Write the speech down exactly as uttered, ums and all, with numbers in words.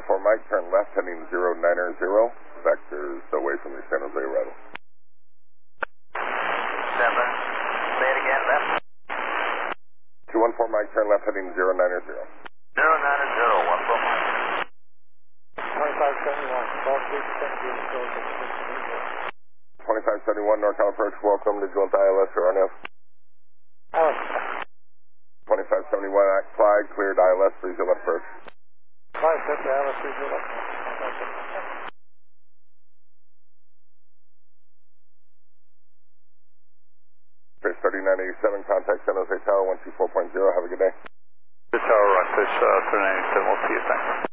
one four Mike, turn left heading zero niner zero. Vectors away from your San Jose arrival. Seven. Say it again, left. two one four Mike, turn left heading zero niner zero. Zero niner zero, one four Mike. twenty-five seventy-one, twelve three percent view control. twenty-five seventy-one, NorCal approach, welcome. Did you want the I L S or R N F? Alex. twenty-five seventy-one, act flag, cleared I L S, please your left approach. Five, that's Alex, please your left. Fish thirty-nine eighty-seven, contact San Jose Tower one two four point zero, have a good day. The tower, Rockfish uh, thirty-nine eighty-seven, we'll see you, thanks.